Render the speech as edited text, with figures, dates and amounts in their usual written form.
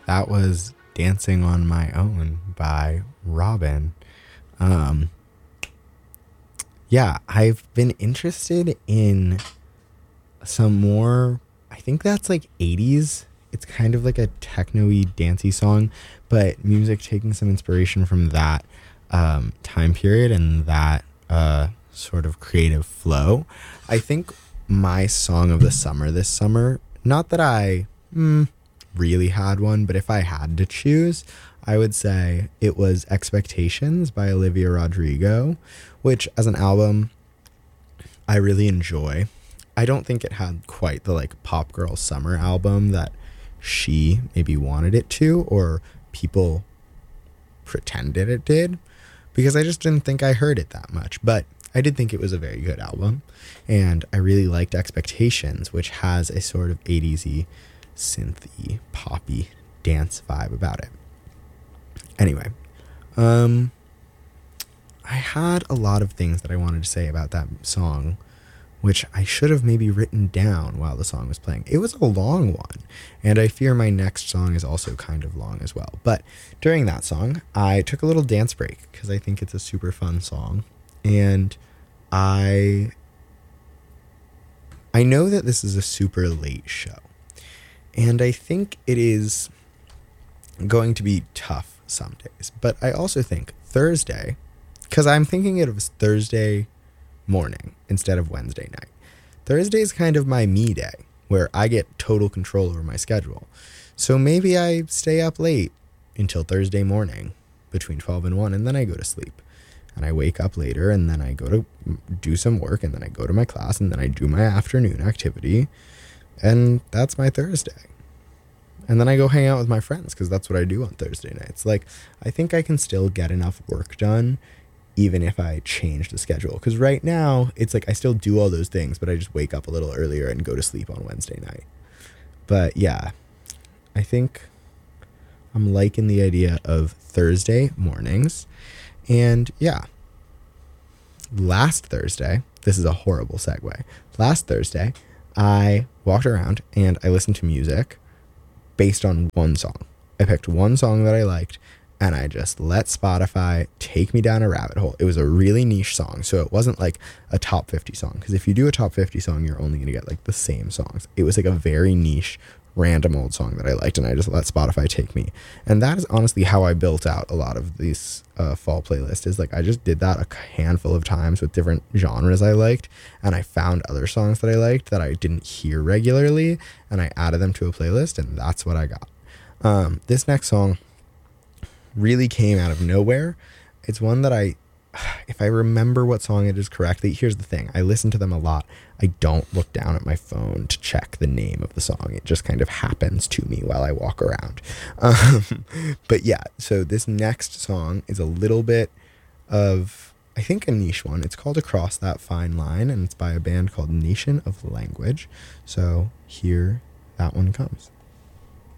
that was Dancing on My Own by Robin. Um, yeah, I've been interested in some more, I think that's like 80s. It's kind of like a techno-y, dancey song, but music taking some inspiration from that time period and that sort of creative flow. I think my song of the summer this summer, not that I really had one, but if I had to choose, I would say it was Expectations by Olivia Rodrigo, which as an album, I really enjoy. I don't think it had quite the like pop girl summer album that she maybe wanted it to, or people pretended it did, because I just didn't think I heard it that much. But I did think it was a very good album, and I really liked Expectations, which has a sort of 80s-y, synthy, poppy dance vibe about it. Anyway, I had a lot of things that I wanted to say about that song, which I should have maybe written down while the song was playing. It was a long one, and I fear my next song is also kind of long as well. But during that song, I took a little dance break because I think it's a super fun song, and I know that this is a super late show, and I think it is going to be tough some days. But I also think Thursday, because I'm thinking it was Thursday morning instead of Wednesday night. Thursday is kind of my me day, where I get total control over my schedule. So maybe I stay up late until Thursday morning between 12 and 1, and then I go to sleep. And I wake up later, and then I go to do some work, and then I go to my class, and then I do my afternoon activity. And that's my Thursday. And then I go hang out with my friends, because that's what I do on Thursday nights. Like, I think I can still get enough work done even if I change the schedule. Because right now, it's like I still do all those things, but I just wake up a little earlier and go to sleep on Wednesday night. But yeah, I think I'm liking the idea of Thursday mornings. And yeah, last Thursday, this is a horrible segue. Last Thursday, I walked around and I listened to music based on one song. I picked one song that I liked, and I just let Spotify take me down a rabbit hole. It was a really niche song, so it wasn't like a top 50 song, because if you do a top 50 song, you're only going to get like the same songs. It was like a very niche, random old song that I liked, and I just let Spotify take me. And that is honestly how I built out a lot of these fall playlists, is like I just did that a handful of times with different genres I liked, and I found other songs that I liked that I didn't hear regularly, and I added them to a playlist, and that's what I got. This next song really came out of nowhere. It's one that if I remember what song it is correctly, here's the thing, I listen to them a lot. I don't look down at my phone to check the name of the song. It just kind of happens to me while I walk around. But yeah, so this next song is a little bit of, I think, a niche one. It's called Across That Fine Line, and it's by a band called Nation of Language. So here that one comes.